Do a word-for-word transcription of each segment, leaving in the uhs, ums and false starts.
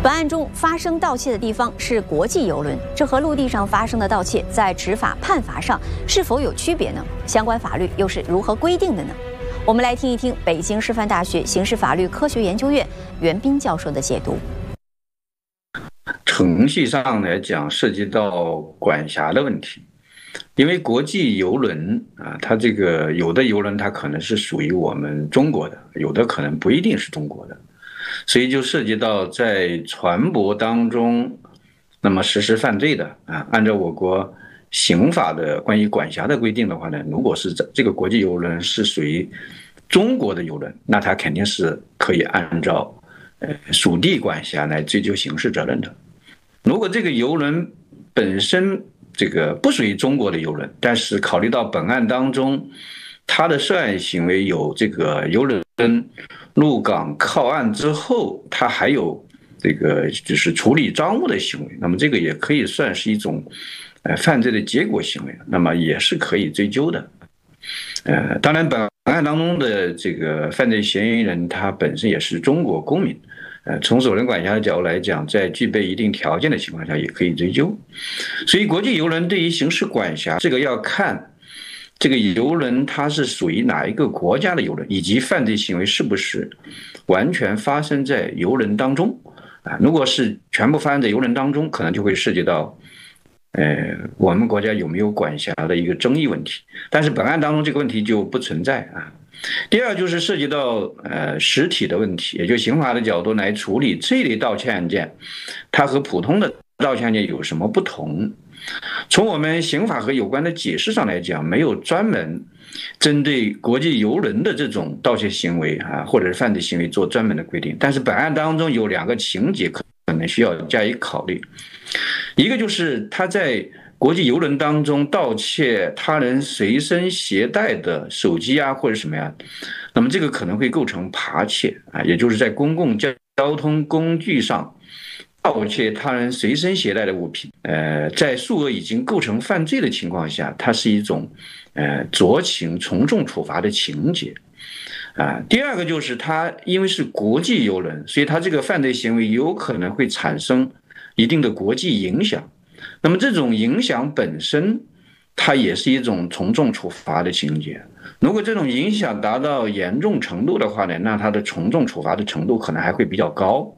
本案中发生盗窃的地方是国际邮轮，这和陆地上发生的盗窃在执法判罚上是否有区别呢？相关法律又是如何规定的呢？我们来听一听北京师范大学刑事法律科学研究院袁斌教授的解读。 程序上来讲，涉及到管辖的问题，因为国际邮轮啊，它这个有的邮轮它可能是属于我们中国的，有的可能不一定是中国的。所以就涉及到在船舶当中，那么实施犯罪的啊，按照我国刑法的关于管辖的规定的话呢，如果是这个国际邮轮是属于中国的邮轮，那它肯定是可以按照呃属地管辖来追究刑事责任的。如果这个邮轮本身这个不属于中国的邮轮，但是考虑到本案当中它的涉案行为有这个邮轮入港靠岸之后，它还有这个就是处理赃物的行为，那么这个也可以算是一种呃犯罪的结果行为，那么也是可以追究的。呃，当然本案当中的这个犯罪嫌疑人他本身也是中国公民，呃，从首轮管辖的角度来讲，在具备一定条件的情况下也可以追究。所以国际邮轮对于刑事管辖这个要看这个邮轮它是属于哪一个国家的邮轮，以及犯罪行为是不是完全发生在邮轮当中啊？如果是全部发生在邮轮当中，可能就会涉及到，呃，我们国家有没有管辖的一个争议问题。但是本案当中这个问题就不存在啊。第二就是涉及到呃实体的问题，也就刑法的角度来处理这类盗窃案件，它和普通的盗窃案件有什么不同？从我们刑法和有关的解释上来讲，没有专门针对国际邮轮的这种盗窃行为啊，或者是犯罪行为做专门的规定。但是本案当中有两个情节可能需要加以考虑，一个就是他在国际邮轮当中盗窃他人随身携带的手机啊或者什么呀，那么这个可能会构成扒窃啊，也就是在公共交通工具上盗窃他人随身携带的物品，呃，在数额已经构成犯罪的情况下，它是一种呃酌情从重处罚的情节啊、呃。第二个就是它因为是国际邮轮，所以它这个犯罪行为有可能会产生一定的国际影响。那么这种影响本身，它也是一种从重处罚的情节。如果这种影响达到严重程度的话呢，那它的从重处罚的程度可能还会比较高。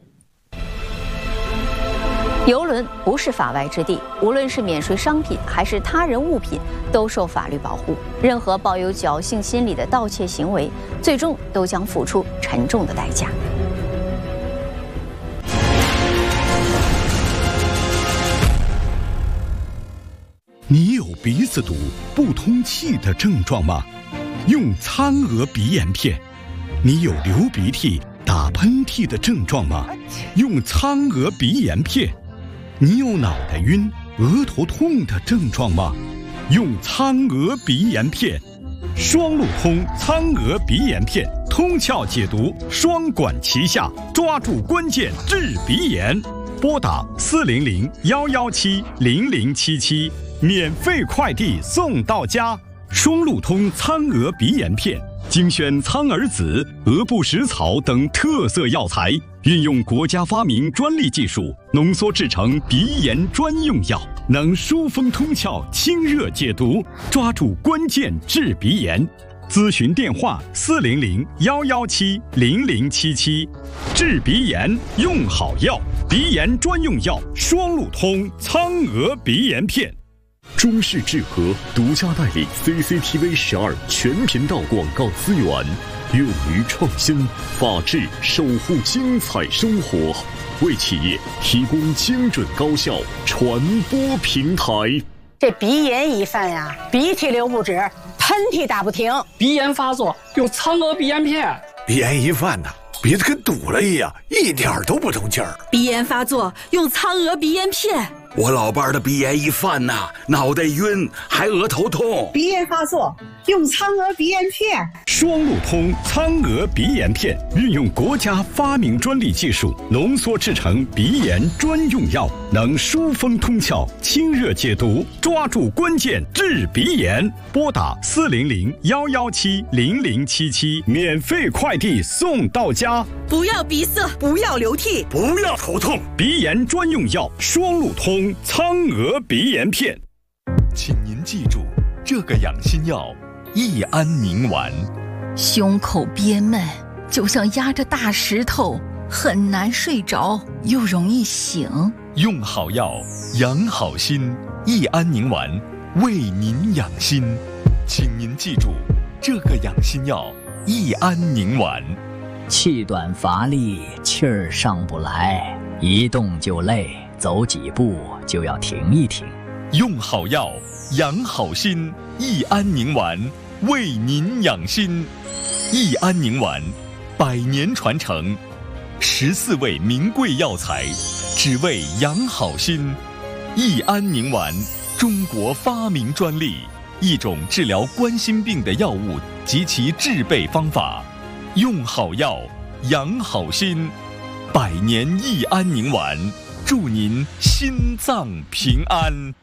邮轮不是法外之地，无论是免税商品还是他人物品，都受法律保护。任何抱有侥幸心理的盗窃行为，最终都将付出沉重的代价。 你有鼻子堵、不通气的症状吗？用苍娥鼻炎片。你有流鼻涕、打喷嚏的症状吗？用苍娥鼻炎片。你有脑袋晕、额头痛的症状吗？用苍娥鼻炎片。双路通苍娥鼻炎片，通窍解毒，双管齐下，抓住关键治鼻炎。拨打四零零幺幺七零零七七，免费快递送到家。双路通苍娥鼻炎片精选苍耳子、鹅不食草等特色药材，运用国家发明专利技术，浓缩制成鼻炎专用药，能疏风通窍、清热解毒，抓住关键治鼻炎。咨询电话：四零零幺幺七零零七七。治鼻炎用好药，鼻炎专用药双路通苍娥鼻炎片。 中视智和独家代理 C C T V 十二全频道广告资源，勇于创新，法治守护精彩生活，为企业提供精准高效传播平台。 这鼻炎一犯呀，鼻涕流不止，喷嚏打不停， 鼻炎发作用苍娥鼻炎片。 鼻炎一犯呢，鼻子跟堵了一样，一点都不通气儿。 鼻炎发作用苍娥鼻炎片。 我老伴儿的鼻炎一犯呐，脑袋晕，还额头痛。 鼻炎发作，用苍娥鼻炎片。 双路通苍娥鼻炎片，运用国家发明专利技术，浓缩制成鼻炎专用药，能疏风通窍、清热解毒，抓住关键治鼻炎。拨打四零零幺幺七零零七七，免费快递送到家。 不要鼻塞，不要流涕， 不要头痛， 鼻炎专用药双路通苍娥鼻炎片。 请您记住，这个养心药益安宁丸。 胸口憋闷，就像压着大石头，很难睡着，又容易醒。 用好药，养好心，益安宁丸为您养心。请您记住，这个养心药益安宁丸。 气短乏力，气儿上不来，一动就累，走几步就要停一停。 用好药，养好心，益安宁丸为您养心。益安宁丸，百年传承，十四味名贵药材，只为养好心。益安宁丸，中国发明专利，一种治疗冠心病的药物及其制备方法。用好药，养好心，百年益安宁丸，祝您心脏平安。